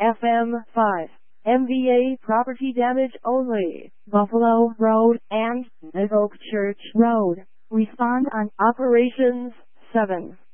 FM 5. MVA property damage only. Buffalo Road and Live Oak Church Road. Respond on operations 7.